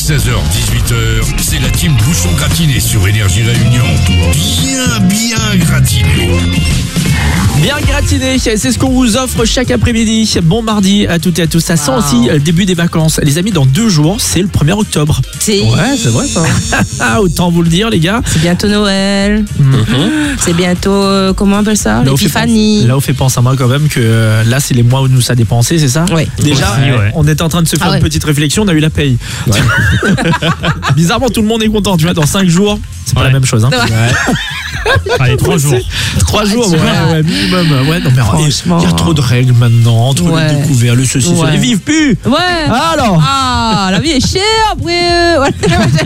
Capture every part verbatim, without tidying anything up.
seize heures dix-huit heures, c'est la team Bouchon Gratiné sur Énergie Réunion. Bien, bien gratiné. Bien gratiné, c'est ce qu'on vous offre chaque après-midi. Bon mardi à toutes et à tous. Ça sent Wow. aussi le début des vacances. Les amis, dans deux jours, c'est le premier octobre. C'est... Ouais, c'est vrai ça. Autant vous le dire, les gars. c'est bientôt Noël. C'est bientôt, euh, comment on appelle ça, Là, on fait l'épiphanie. penser- Là, on fait penser à moi quand même que euh, là, c'est les mois où nous ça dépensé, c'est ça? Oui. Déjà, Aussi, ouais. on était en train de se faire Ah ouais. une petite réflexion, on a eu la paye. Bizarrement, tout le monde est content. Tu vois, dans cinq jours, c'est pas Ouais. la même chose. Hein. C'est vrai. Allez, trois jours. Trois jours, ouais, ouais, minimum. Ouais, non, mais Franchement. il y a trop de règles maintenant, entre Ouais. les découvertes, le ceci, Ouais. cela. Ils vivent plus. Ouais. Alors, Ah, la vie est chère après. euh, ouais.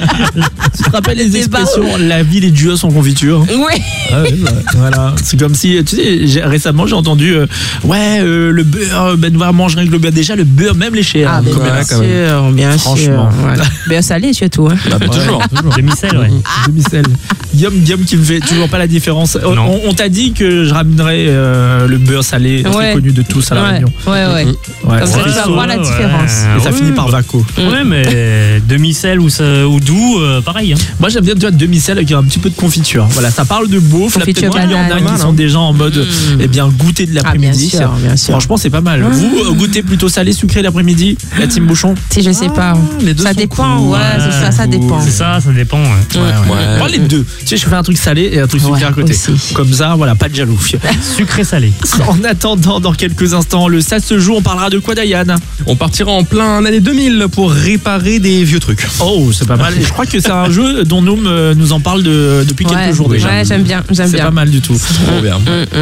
tu te rappelles les C'est expressions la ville est dure sans confiture. Oui. Ah ouais, bah, voilà, c'est comme si, tu sais, j'ai- récemment j'ai entendu, euh, ouais, euh, le beurre, ben noir mange rien que le beurre. Déjà, le beurre, même les chers. Ah, hein, mais quand bien même. sûr, bien Franchement. sûr. Voilà. Bien salé surtout. Hein. Bah, bah, toujours. Demi-sel, ouais. Demi-sel. Guillaume, Guillaume qui ne fait toujours pas la différence. On, Non. on- on t'a dit que je ramènerais euh, le beurre salé, très Ouais. connu de tous à la Ouais, Réunion. ouais, ouais. Ouais, Comme ça ça, fait tu vas chaud. voir la ouais. différence. Et ça Ouais, finit par bah. Vaco. Ouais, mais demi-sel ou, ça- ou doux, euh, pareil. Hein. Moi j'aime bien tu vois, demi-sel avec un petit peu de confiture. Voilà, ça parle de bouffe. Là, Confiture peut-être qu'il y en a banane. qui sont déjà en mode Mm. eh bien goûter de Ah, bien l'après-midi. sûr, bien sûr. Franchement, c'est pas mal. Vous euh, goûtez plutôt salé, sucré l'après-midi, la team Bouchon? Si je sais pas. les deux Ça sont dépend, cool. ouais, c'est ça, ça dépend. C'est ça, ça dépend. Ouais. Ouais, ouais. Ouais. Moi les deux. Tu sais, je fais un truc salé et un truc sucré Ouais, à côté. aussi. Comme ça, voilà, pas de jaloux. Sucré-salé. En attendant, dans quelques instants, le ça se joue. On parlera de quoi, Diane? On partira en plein année deux mille pour réparer des vieux trucs. Oh, c'est pas mal. Et je crois que c'est un jeu dont Noom euh, nous en parle de- depuis Ouais, quelques jours déjà. ouais, j'aime bien, j'aime C'est bien. pas mal du tout. Trop bien.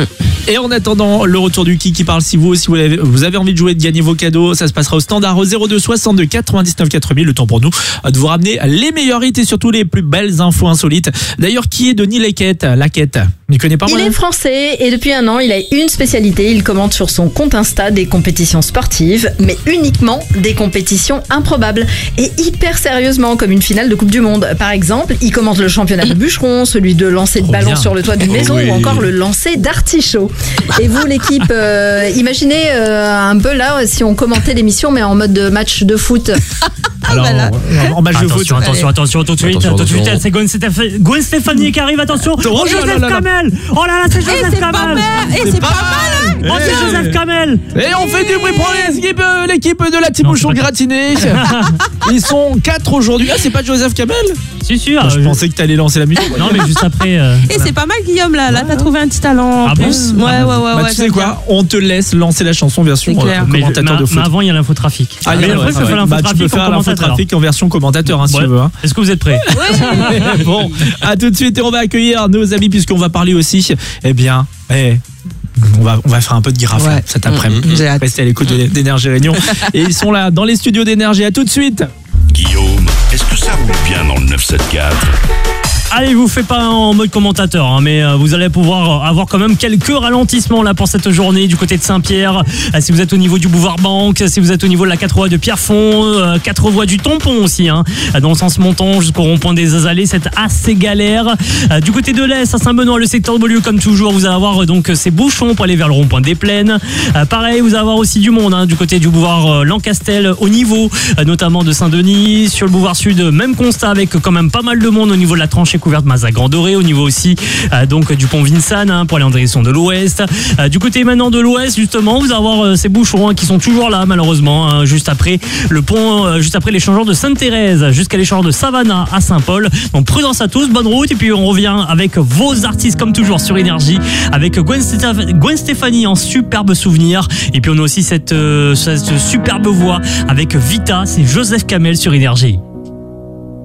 Et en attendant le retour du qui qui parle, si vous aussi vous avez, vous avez envie de jouer, de gagner vos cadeaux, ça se passera au standard au zéro deux soixante-deux quatre-vingt-dix-neuf quatre mille. Le temps pour nous de vous ramener les meilleurs hits et surtout les plus belles infos insolites. D'ailleurs, qui est Denis Laquette? Laquette, tu connais pas Il moi est français et depuis un an, il a une spécialité. Il commente sur son compte Insta des compétitions sportives, mais uniquement des compétitions improbables et hyper sérieusement, comme une finale de Coupe du Monde. Par exemple, il commente le championnat de bûcheron, celui de lancer de Trop ballon bien. sur le toit d'une maison Oui. ou encore le lancer d'artichaut. Et vous, l'équipe, euh, imaginez euh, un peu là si on commentait l'émission, mais en mode match de foot. Alors, voilà. en- en match de foot. Attention, attention, attention, tout de suite, Attention, tout de suite, attention. c'est Gwen Stéphanie, Gwen Stéphanie qui arrive, attention. Oh, Oh, là, là, Joseph là, là. Kamel. Oh là là, c'est Et Joseph c'est pas Kamel. mal, et c'est pas mal. Oh, c'est Eh. Joseph Kamel. Et on fait du bruit pour les équipes, euh, l'équipe de la team Non, Bouchon c'est pas- gratinée. Ils sont quatre aujourd'hui. Ah, c'est pas Joseph Kamel? Si, si. Je euh, pensais que t'allais lancer la musique. Non, mais juste après. euh, Et c'est pas mal, Guillaume, là. Là, t'as trouvé un petit talent. en Ah bon plus. Ouais, ouais, ouais. Bah, ouais, tu sais j'aime quoi, on te laisse lancer la chanson version C'est clair. euh, mais, commentateur mais- de foot. mais avant, il y a l'infotrafic. Ah, mais ouais, après, ouais, je peux ouais. faire Bah, tu peux l'infotrafic faire en commentateur. l'infotrafic en version commentateur hein, si Ouais. tu veux. Hein. Est-ce que vous êtes prêts? Bon, à tout de suite et on va accueillir nos amis puisqu'on va parler aussi. Eh bien, eh, on va on va faire un peu de girafe Ouais. là, cet après-midi. J'ai hâte. Restez à l'écoute de- d'Énergie Réunion et ils sont là dans les studios d'Énergie. À tout de suite. Guillaume, est-ce que ça roule bien dans le neuf cent soixante-quatre? Allez, vous faites pas en mode commentateur, hein, mais euh, vous allez pouvoir avoir quand même quelques ralentissements là pour cette journée du côté de Saint-Pierre. Euh, si vous êtes au niveau du boulevard Banque, si vous êtes au niveau de la quatre voies de Pierrefonds, euh, quatre voies du Tampon aussi, hein, dans le sens montant jusqu'au rond-point des Azalées, c'est assez galère. Euh, du côté de l'Est, à Saint-Benoît, le secteur de Beaulieu, comme toujours, vous allez avoir euh, donc ces bouchons pour aller vers le rond-point des Plaines. Euh, pareil, vous allez avoir aussi du monde hein, du côté du boulevard euh, Lancastel, au niveau euh, notamment de Saint-Denis. Sur le boulevard Sud, même constat avec quand même pas mal de monde au niveau de la tranchée couverte Mazagran-Doré, au niveau aussi euh, donc du pont Vincennes hein, pour aller en direction de l'Ouest. Euh, du côté maintenant de l'Ouest, justement, vous allez avoir euh, ces bouchons hein, qui sont toujours là malheureusement, hein, juste après le pont, euh, juste après l'échangeur de Sainte-Thérèse jusqu'à l'échangeur de Savannah à Saint-Paul. Donc prudence à tous, bonne route et puis on revient avec vos artistes comme toujours sur Énergie avec Gwen, Stéphanie, Gwen Stéphanie en superbe souvenir et puis on a aussi cette, euh, cette superbe voix avec Vita, c'est Joseph Kamel sur Énergie.